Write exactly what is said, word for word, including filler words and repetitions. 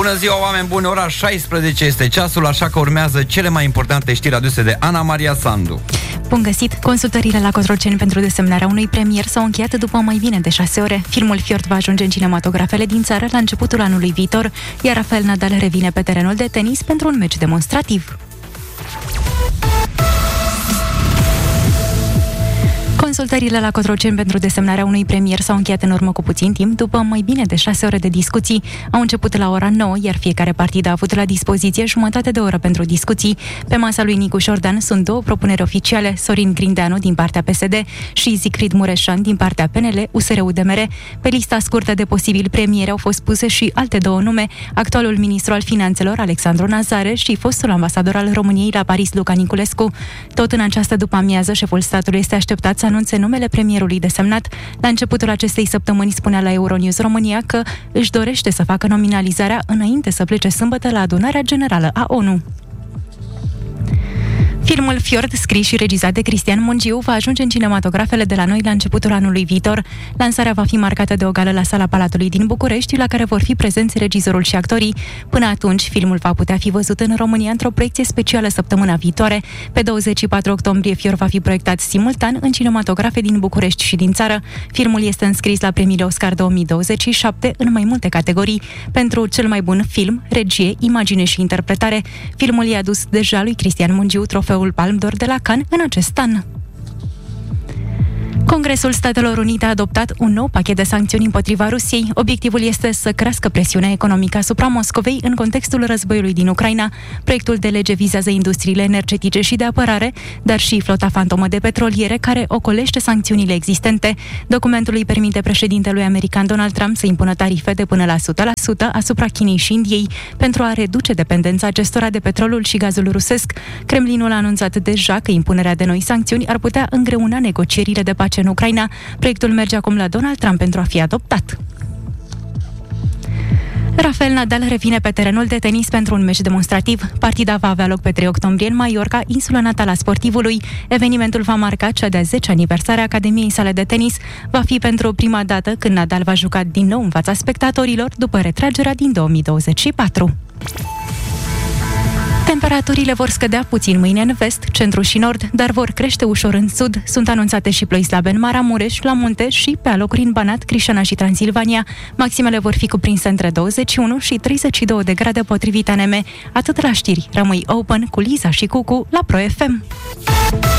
Bună ziua, oameni buni, ora șaisprezece este ceasul, așa că urmează cele mai importante știri aduse de Ana Maria Sandu. Bun găsit! Consultările la Cotroceni pentru desemnarea unui premier s-au încheiat după mai bine de șase ore. Filmul Fjord va ajunge în cinematografele din țară la începutul anului viitor, iar Rafael Nadal revine pe terenul de tenis pentru un meci demonstrativ. Consultările la Cotroceni pentru desemnarea unui premier s-au încheiat în urmă cu puțin timp, după mai bine de șase ore de discuții. Au început la ora nouă, iar fiecare partid a avut la dispoziție jumătate de oră pentru discuții. Pe masa lui Nicu Șordan sunt două propuneri oficiale, Sorin Grindeanu din partea P S D și Zicfrid Mureșan din partea P N L U S R U D M R. Pe lista scurtă de posibili premieri au fost puse și alte două nume, actualul ministru al finanțelor Alexandru Nazare și fostul ambasador al României la Paris Luca Niculescu. Tot în această după-amiază, șeful statului este așteptat să anunțe numele premierului desemnat. La începutul acestei săptămâni spunea la Euronews România că își dorește să facă nominalizarea înainte să plece sâmbătă la adunarea generală a O N U. Filmul Fjord, scris și regizat de Cristian Mungiu, va ajunge în cinematografele de la noi la începutul anului viitor. Lansarea va fi marcată de o gală la Sala Palatului din București, la care vor fi prezenți regizorul și actorii. Până atunci, filmul va putea fi văzut în România într-o proiecție specială săptămâna viitoare. Pe douăzeci și patru octombrie, Fjord va fi proiectat simultan în cinematografe din București și din țară. Filmul este înscris la premiile Oscar două mii douăzeci și șapte în mai multe categorii. Pentru cel mai bun film, regie, imagine și interpretare, filmul i-a adus deja lui Cristian Mungiu trofeul Palme d'Or de la Cannes în acest an. Congresul Statelor Unite a adoptat un nou pachet de sancțiuni împotriva Rusiei. Obiectivul este să crească presiunea economică asupra Moscovei în contextul războiului din Ucraina. Proiectul de lege vizează industriile energetice și de apărare, dar și flota fantomă de petroliere care ocolește sancțiunile existente. Documentul îi permite președintelui american Donald Trump să impună tarife de până la o sută la sută asupra Chinei și Indiei pentru a reduce dependența acestora de petrolul și gazul rusesc. Kremlinul a anunțat deja că impunerea de noi sancțiuni ar putea îngreuna negocierile de pace în Ucraina. Proiectul merge acum la Donald Trump pentru a fi adoptat. Rafael Nadal revine pe terenul de tenis pentru un meci demonstrativ. Partida va avea loc pe trei octombrie în Mallorca, insula natală a sportivului. Evenimentul va marca cea de-a zecea aniversare a Academiei sale de tenis. Va fi pentru prima dată când Nadal va juca din nou în fața spectatorilor după retragerea din două mii douăzeci și patru. Temperaturile vor scădea puțin mâine în vest, centru și nord, dar vor crește ușor în sud. Sunt anunțate și ploi slabe în Maramureș, la munte și pe alocuri în Banat, Crișana și Transilvania. Maximele vor fi cuprinse între douăzeci și unu și treizeci și două de grade potrivit A N M. Atât la știri. Rămâi open cu Liza și Cucu la Pro F M.